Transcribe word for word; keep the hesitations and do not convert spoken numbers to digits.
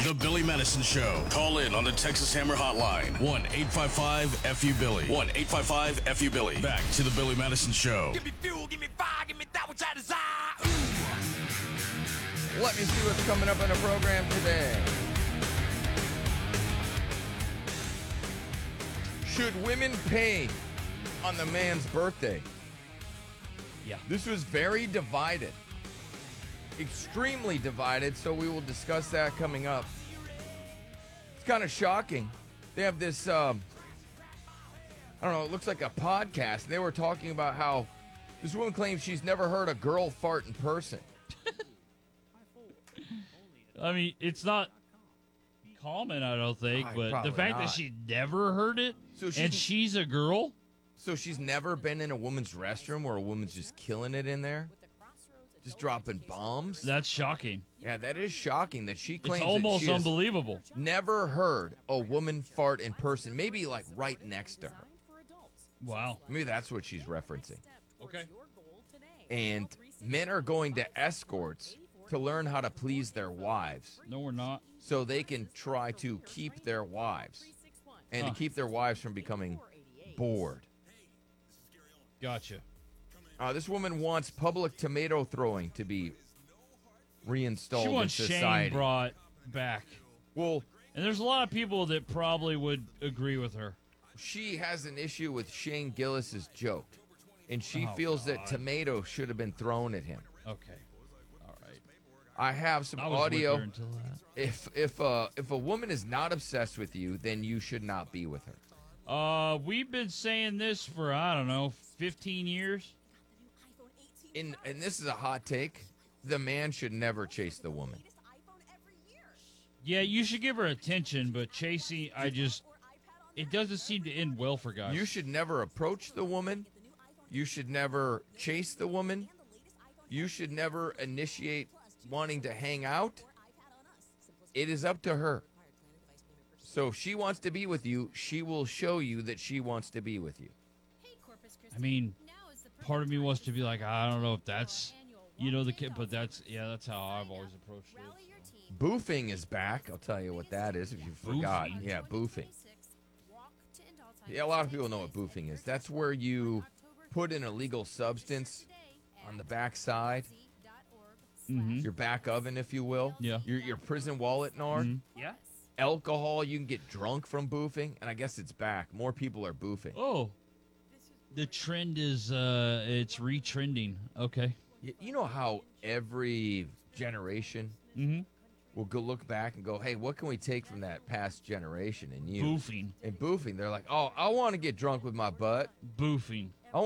The Billy Madison Show. Call in on the Texas Hammer Hotline. one eight five five F U Billy. one eight five five F U Billy. Back to the Billy Madison Show. Give me fuel, give me fire, give me that which I desire. Let me see what's coming up in the program today. Should women pay on the man's birthday? Yeah. This was very divided. Extremely divided, so we will discuss that coming up. It's kind of shocking. They have this, um, I don't know, it looks like a podcast. They were talking about how this woman claims she's never heard a girl fart in person. I mean, it's not common, I don't think, Oh, but probably the fact not. that she never heard it, So and she's- she's a girl, So she's never been in a woman's restroom where a woman's just killing it in there? Just dropping bombs? that's shocking. Yeah, that is shocking that she It's claims almost that she has unbelievable. never heard a woman fart in person, maybe like right next to her. Wow. Maybe that's what she's referencing. Okay. And men are going to escorts to learn how to please their wives No, we're not. so they can try to keep their wives and Huh. to keep their wives from becoming bored. Gotcha. Uh, this woman wants public tomato throwing to be reinstalled She wants in Shane society. brought back. Well, And there's a lot of people that probably would agree with her. she has an issue with Shane Gillis's joke, and she Oh, feels that God. tomato should have been thrown at him. Okay. All right. I have some I was with audio. her until that. If if uh if a woman is not obsessed with you, then you should not be with her. Uh, we've been saying this for, I don't know, fifteen years. In and this is a hot take. The man should never chase the woman. Yeah, you should give her attention, but chasing, I just, it doesn't seem to end well for guys. You should never approach the woman. You should never chase the woman. You should never initiate wanting to hang out. It is up to her. So if she wants to be with you, she will show you that she wants to be with you. I mean, part of me wants to be like, I don't know if that's, you know, the kid, but that's, yeah, that's how I've always approached it. Boofing is back. I'll tell you what that is if you forgot. Boofing? Yeah, boofing. Yeah, a lot of people know what boofing is. That's where you put an illegal substance on the back side, Mm-hmm. your back oven, if you will. Yeah. Your, your prison wallet, Nard. Mhm. Yeah. Alcohol, you can get drunk from boofing, and I guess it's back. More people are boofing. Oh, the trend is, uh, it's retrending. Okay. Y- You know how every generation Mm-hmm. will go look back and go, hey, what can we take from that past generation? And you Boofing. and boofing, they're like, oh, I want to get drunk with my butt. Boofing.